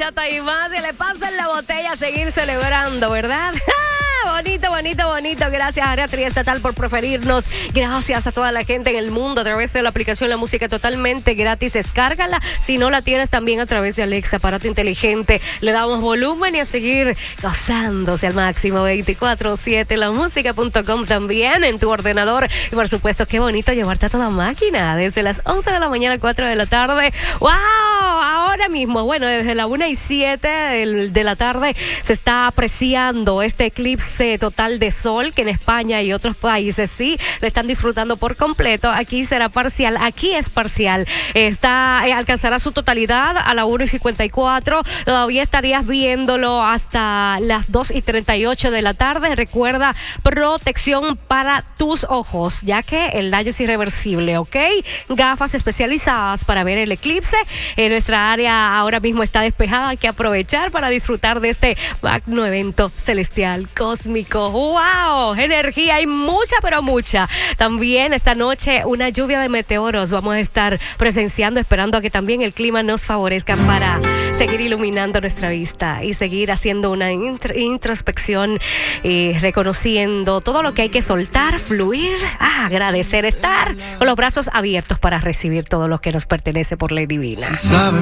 bachata y más. Y le pasan la botella a seguir celebrando, ¿verdad? Bonito, bonito, bonito. Gracias a Área Triestatal por preferirnos. Gracias a toda la gente en el mundo a través de la aplicación La Música totalmente gratis. Descárgala. Si no la tienes, también a través de Alexa, aparato inteligente. Le damos volumen y a seguir gozándose al máximo. 24/7 lamusica.com también en tu ordenador. Y por supuesto, qué bonito llevarte a toda máquina desde las 11 de la mañana a 4 de la tarde. ¡Wow! Ahora mismo, bueno, desde la 1:07 de la tarde se está apreciando este eclipse total de sol que en España y otros países sí lo están disfrutando por completo. Aquí será parcial, aquí es parcial. Alcanzará su totalidad a la 1:54. Todavía estarías viéndolo hasta las 2:38 de la tarde. Recuerda, protección para tus ojos, ya que el daño es irreversible, ¿ok? Gafas especializadas para ver el eclipse. Nuestra área ahora mismo está despejada. Hay que aprovechar para disfrutar de este magno evento celestial cósmico. ¡Wow! Energía hay mucha, pero mucha. También esta noche una lluvia de meteoros vamos a estar presenciando, esperando a que también el clima nos favorezca para seguir iluminando nuestra vista y seguir haciendo una introspección y reconociendo todo lo que hay que soltar, fluir, agradecer, estar con los brazos abiertos para recibir todo lo que nos pertenece por ley divina.